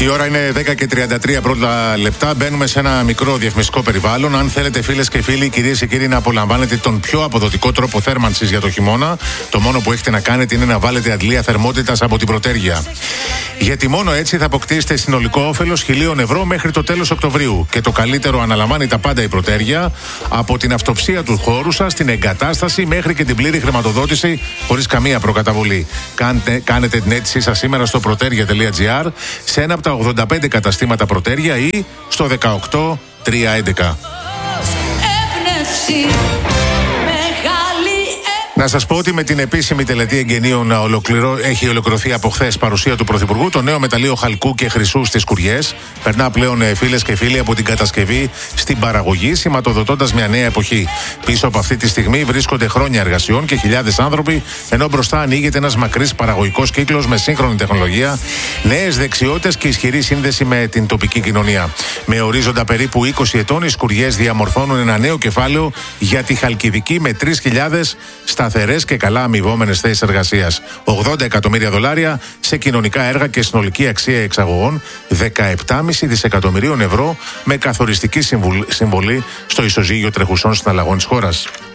Η ώρα είναι 10 και 33 πρώτα λεπτά. Μπαίνουμε σε ένα μικρό διαφημιστικό περιβάλλον. Αν θέλετε, φίλες και φίλοι, κυρίες και κύριοι, να απολαμβάνετε τον πιο αποδοτικό τρόπο θέρμανσης για το χειμώνα, το μόνο που έχετε να κάνετε είναι να βάλετε αντλία θερμότητας από την Πρωτέργεια. Γιατί μόνο έτσι θα αποκτήσετε συνολικό όφελος 1.000 ευρώ μέχρι το τέλος Οκτωβρίου. Και το καλύτερο, αναλαμβάνει τα πάντα η Πρωτέργεια, από την αυτοψία του χώρου σας, την εγκατάσταση μέχρι και την πλήρη χρηματοδότηση χωρίς καμία προκαταβολή. Κάνετε την αίτησή σας σήμερα στο protergia.gr, σε ένα από τα 85 καταστήματα Πρωτέργεια ή στο 18311. Να σας πω ότι με την επίσημη τελετή εγγενείων έχει ολοκληρωθεί από χθες παρουσία του Πρωθυπουργού το νέο μεταλλείο χαλκού και χρυσού στις Κουριές. Περνά πλέον, φίλες και φίλοι, από την κατασκευή στην παραγωγή, σηματοδοτώντας μια νέα εποχή. Πίσω από αυτή τη στιγμή βρίσκονται χρόνια εργασιών και χιλιάδες άνθρωποι, ενώ μπροστά ανοίγεται ένας μακρύς παραγωγικός κύκλος με σύγχρονη τεχνολογία, νέες δεξιότητες και ισχυρή σύνδεση με την τοπική κοινωνία. Με ορίζοντα περίπου 20 ετών, οι Σκουριές διαμορφώνουν ένα νέο κεφάλαιο για τη Χαλκιδική με 3.000 σταθερές και καλά αμοιβόμενες θέσεις εργασίας. $80 εκατομμύρια σε κοινωνικά έργα και συνολική αξία εξαγωγών 17,5 δισεκατομμυρίων ευρώ, με καθοριστική συμβολή στο ισοζύγιο τρεχουσών συναλλαγών της χώρας.